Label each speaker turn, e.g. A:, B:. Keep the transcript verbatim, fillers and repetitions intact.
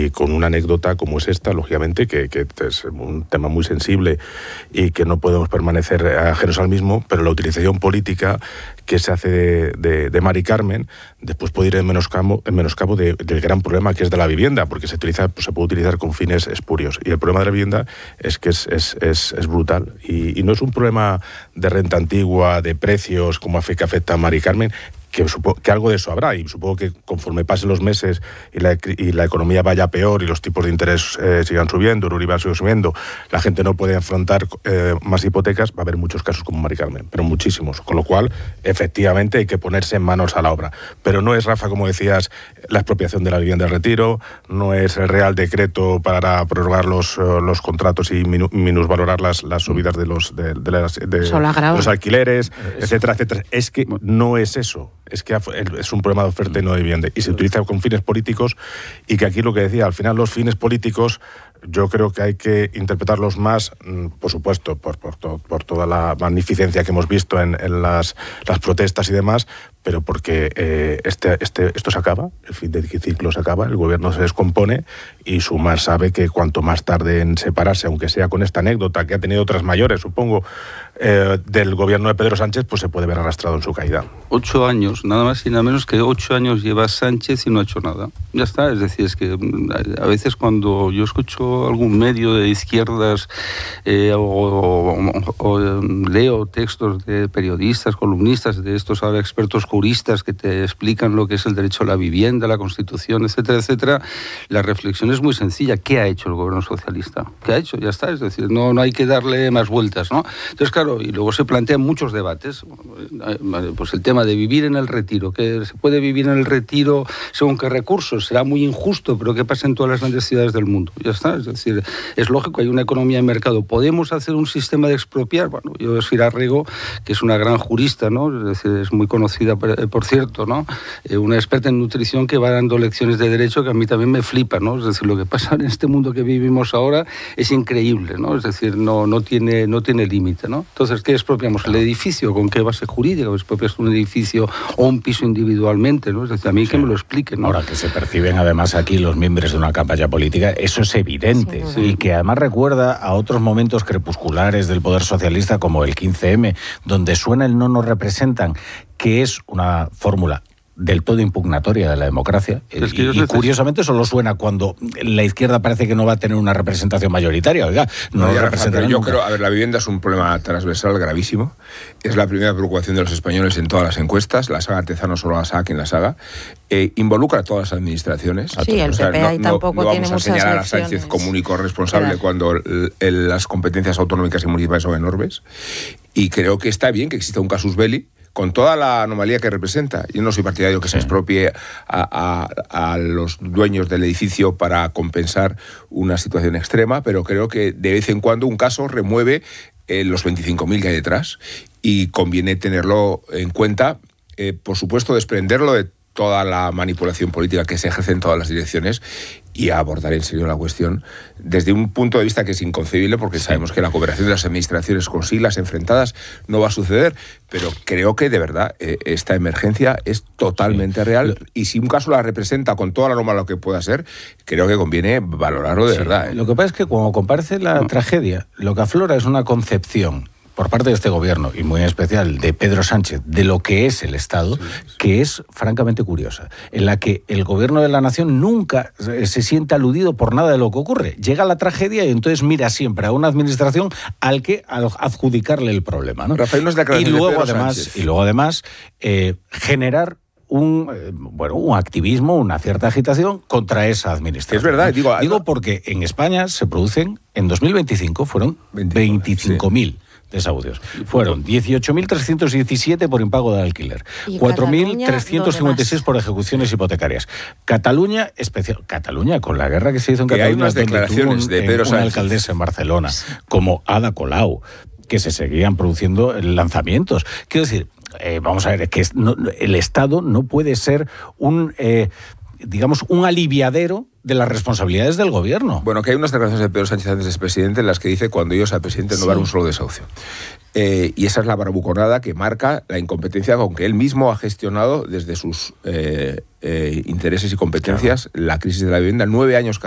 A: y con una anécdota como es esta, lógicamente, que, que es un tema muy sensible y que no podemos permanecer ajenos al mismo, pero la utilización política que se hace de, de, de Mari Carmen después puede ir en menoscabo, en menoscabo de, del gran problema que es de la vivienda, porque se utiliza, pues, se puede utilizar con fines espurios. Y el problema de la vivienda es que es, es, es, es brutal. Y, y no es un problema de renta antigua, de precios, como que afecta a Mari Carmen, que, supongo, que algo de eso habrá, y supongo que conforme pasen los meses y la, y la economía vaya peor y los tipos de interés eh, sigan subiendo, el Euribor siga subiendo, la gente no puede afrontar eh, más hipotecas, va a haber muchos casos como Mari Carmen, pero muchísimos, con lo cual efectivamente hay que ponerse en manos a la obra. Pero no es, Rafa, como decías, la expropiación de la vivienda de retiro, no es el Real Decreto para prorrogar los, los contratos y minu, minusvalorar las, las subidas de los, de, de las, de, de los alquileres, etcétera, etcétera. Es que no es eso. Es que es un problema de oferta y no de vivienda. Y se utiliza con fines políticos, y que aquí lo que decía, al final los fines políticos yo creo que hay que interpretarlos más, por supuesto, por, por, to, por toda la magnificencia que hemos visto en, en las, las protestas y demás, pero porque eh, este, este, esto se acaba, el fin de ciclo se acaba, el gobierno se descompone y Sumar sabe que cuanto más tarde en separarse, aunque sea con esta anécdota que ha tenido otras mayores, supongo, eh, del gobierno de Pedro Sánchez, pues se puede ver arrastrado en su caída.
B: Ocho años, nada más y nada menos que ocho años lleva Sánchez y no ha hecho nada. Ya está, es decir, es que a veces cuando yo escucho algún medio de izquierdas eh, o, o, o leo textos de periodistas, columnistas, de estos ahora expertos juristas que te explican lo que es el derecho a la vivienda, la Constitución, etcétera, etcétera, la reflexión es muy sencilla. ¿Qué ha hecho el gobierno socialista? ¿Qué ha hecho? Ya está, es decir, no, no hay que darle más vueltas, ¿no? Entonces, claro, y luego se plantean muchos debates. Pues el tema de vivir en el retiro, que se puede vivir en el retiro según qué recursos, será muy injusto, pero ¿qué pasa en todas las grandes ciudades del mundo? Ya está, es decir, es lógico, hay una economía de mercado. ¿Podemos hacer un sistema de expropiar? Bueno, yo Sira Rego, que es una gran jurista, ¿no? Es decir, es muy conocida, por cierto, ¿no? Eh, una experta en nutrición que va dando lecciones de derecho que a mí también me flipa, ¿no? Es decir, lo que pasa en este mundo que vivimos ahora es increíble, ¿no? Es decir, no, no tiene, no tiene límite, ¿no? Entonces, ¿qué expropiamos? ¿El edificio? ¿Con qué base jurídica? ¿Expropias un edificio o un piso individualmente, ¿no? Es decir, a mí sí. Que me lo expliquen, ¿no?
C: Ahora, que se perciben además aquí los miembros de una campaña política, eso es evidente, sí, sí. Y que además recuerda a otros momentos crepusculares del poder socialista como el quince eme, donde suena el no nos representan, que es una fórmula del todo impugnatoria de la democracia. Es que y, y curiosamente solo suena cuando la izquierda parece que no va a tener una representación mayoritaria. Oiga, no, no representa
D: Yo creo, a ver, la vivienda es un problema transversal gravísimo. Es la primera preocupación de los españoles en todas las encuestas. La saga Artezano solo la saca quien la saga. Eh, involucra a todas las administraciones.
E: Sí, el
D: o sea,
E: P P ahí
D: no,
E: tampoco
D: no, no
E: tiene
D: vamos a señalar a Sánchez como único responsable claro. cuando el, el, las competencias autonómicas y municipales son enormes. Y creo que está bien que exista un casus belli con toda la anomalía que representa. Yo no soy partidario que sí. se expropie a, a, a los dueños del edificio para compensar una situación extrema, pero creo que de vez en cuando un caso remueve eh, los veinticinco mil que hay detrás y conviene tenerlo en cuenta. Eh, por supuesto, desprenderlo de toda la manipulación política que se ejerce en todas las direcciones y a abordar en serio la cuestión desde un punto de vista que es inconcebible, porque sí. sabemos que la cooperación de las administraciones con siglas enfrentadas no va a suceder, pero creo que de verdad eh, esta emergencia es totalmente sí. real y si un caso la representa con toda la norma que pueda ser, creo que conviene valorarlo de sí. verdad. ¿eh?
C: Lo que pasa es que cuando comparece la no. tragedia, lo que aflora es una concepción por parte de este gobierno, y muy en especial de Pedro Sánchez, de lo que es el Estado, sí, sí. que es francamente curiosa, en la que el gobierno de la nación nunca se siente aludido por nada de lo que ocurre. Llega la tragedia y entonces mira siempre a una administración al que adjudicarle el problema, ¿no?
D: Rafael, no es
C: y, luego, además, y luego además eh, generar un eh, bueno un activismo, una cierta agitación contra esa administración.
D: Es verdad, digo,
C: digo porque en España se producen, en dos mil veinticinco fueron veinticinco mil. Sí. desahucios. Fueron dieciocho mil trescientos diecisiete por impago de alquiler, cuatro mil trescientos cincuenta y seis por ejecuciones hipotecarias. Cataluña, especial, Cataluña, con la guerra que se hizo en
D: que
C: Cataluña,
D: hay unas declaraciones
C: un,
D: de Pedro
C: una alcaldesa en Barcelona, como Ada Colau, que se seguían produciendo lanzamientos. Quiero decir, eh, vamos a ver, que es, no, el Estado no puede ser un, eh, digamos, un aliviadero de las responsabilidades del gobierno.
D: Bueno, que hay unas declaraciones de Pedro Sánchez antes de ser presidente en las que dice cuando yo sea presidente no va a haber un solo desahucio. Eh, y esa es la bravuconada que marca la incompetencia con que él mismo ha gestionado desde sus eh, eh, intereses y competencias claro. la crisis de la vivienda. Nueve años